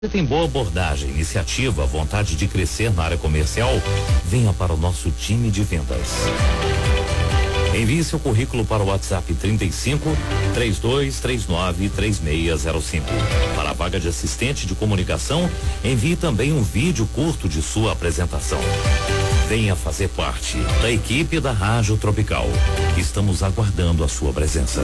Você tem boa abordagem, iniciativa, vontade de crescer na área comercial? Venha para o nosso time de vendas. Envie seu currículo para o WhatsApp 35-3239-3605. Para a vaga de assistente de comunicação, envie também um vídeo curto de sua apresentação. Venha fazer parte da equipe da Rádio Tropical. Estamos aguardando a sua presença.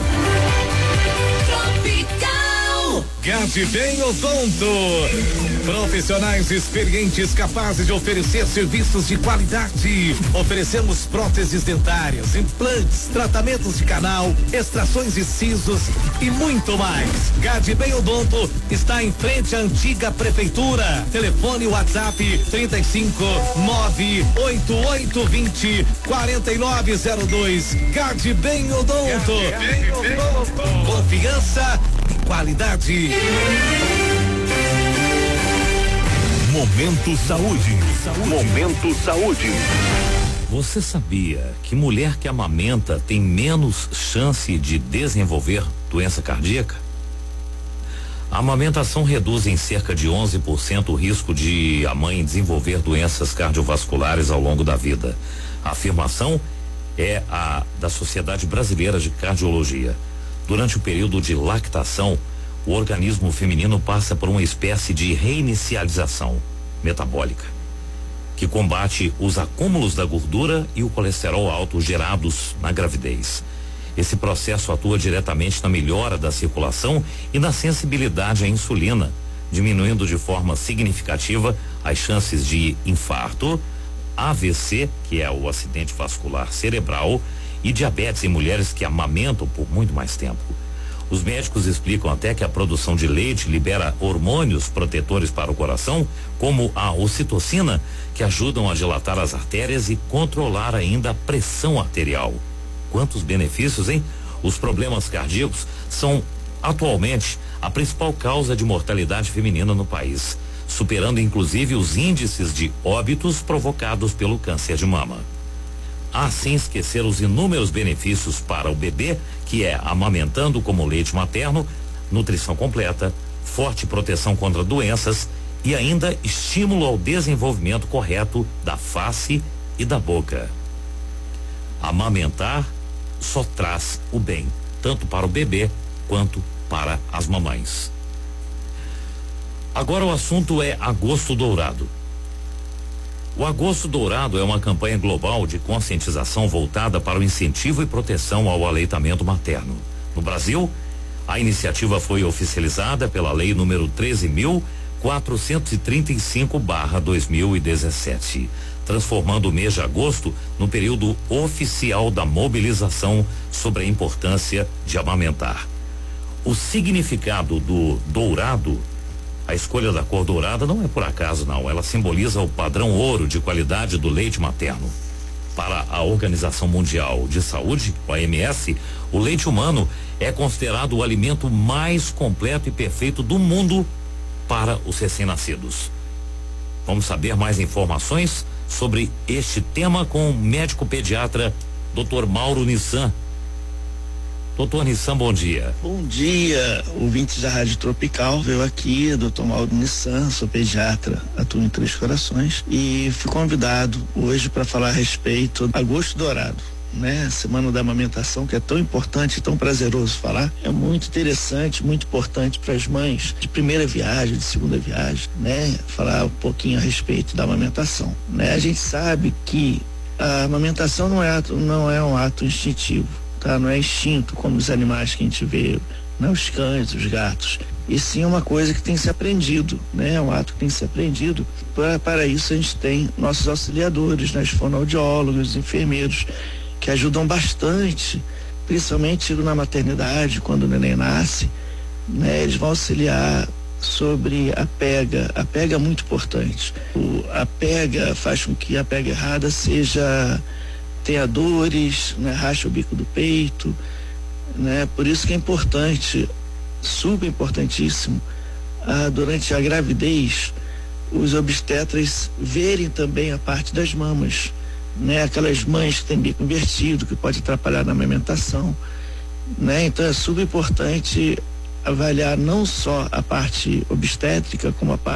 Gade Bem Odonto. Profissionais experientes capazes de oferecer serviços de qualidade. Oferecemos próteses dentárias, implantes, tratamentos de canal, extrações de sisos e muito mais. Gade Bem Odonto está em frente à antiga prefeitura. Telefone WhatsApp 35-98820-4902. Gade Bem Odonto. Confiança e qualidade. Momento Saúde. Momento Saúde. Você sabia que mulher que amamenta tem menos chance de desenvolver doença cardíaca? A amamentação reduz em cerca de 11% o risco de a mãe desenvolver doenças cardiovasculares ao longo da vida. A afirmação é a da Sociedade Brasileira de Cardiologia. Durante o período de lactação, o organismo feminino passa por uma espécie de reinicialização metabólica, que combate os acúmulos da gordura e o colesterol alto gerados na gravidez. Esse processo atua diretamente na melhora da circulação e na sensibilidade à insulina, diminuindo de forma significativa as chances de infarto, AVC, que é o acidente vascular cerebral, e diabetes em mulheres que amamentam por muito mais tempo. Os médicos explicam até que a produção de leite libera hormônios protetores para o coração, como a ocitocina, que ajudam a dilatar as artérias e controlar ainda a pressão arterial. Quantos benefícios, hein? Os problemas cardíacos são atualmente a principal causa de mortalidade feminina no país, superando inclusive os índices de óbitos provocados pelo câncer de mama. Sem esquecer os inúmeros benefícios para o bebê, que é amamentando como leite materno, nutrição completa, forte proteção contra doenças e ainda estímulo ao desenvolvimento correto da face e da boca. Amamentar só traz o bem, tanto para o bebê quanto para as mamães. Agora o assunto é Agosto Dourado. O Agosto Dourado é uma campanha global de conscientização voltada para o incentivo e proteção ao aleitamento materno. No Brasil, a iniciativa foi oficializada pela Lei número 13.435/2017, transformando o mês de agosto no período oficial da mobilização sobre a importância de amamentar. O significado do dourado, a escolha da cor dourada não é por acaso, não. Ela simboliza o padrão ouro de qualidade do leite materno. Para a Organização Mundial de Saúde, OMS, o leite humano é considerado o alimento mais completo e perfeito do mundo para os recém-nascidos. Vamos saber mais informações sobre este tema com o médico pediatra Dr. Mauro Nissan. Doutor Nissan, bom dia. Bom dia, ouvintes da Rádio Tropical. Veio aqui, Dr. Mauro Nissan, sou pediatra, atuo em Três Corações e fui convidado hoje para falar a respeito do Agosto Dourado, né? Semana da amamentação, que é tão importante e tão prazeroso falar. É muito interessante, muito importante para as mães de primeira viagem, de segunda viagem, né? Falar um pouquinho a respeito da amamentação, né? A gente sabe que a amamentação não é um ato instintivo. Tá? Não é instinto como os animais que a gente vê, né? Os cães, os gatos. E sim é uma coisa que tem que ser aprendido, né? É um ato que tem que ser aprendido. Para isso a gente tem nossos auxiliadores, né? Os fonoaudiólogos, os enfermeiros, que ajudam bastante, principalmente na maternidade, quando o neném nasce, né? Eles vão auxiliar sobre a pega. A pega é muito importante. A pega faz com que a pega errada tenha dores, né? Racha o bico do peito, né? Por isso que é importante, super importantíssimo, durante a gravidez, os obstetras verem também a parte das mamas, né? Aquelas mães que têm bico invertido, que pode atrapalhar na amamentação, né? Então é super importante avaliar não só a parte obstétrica, como a parte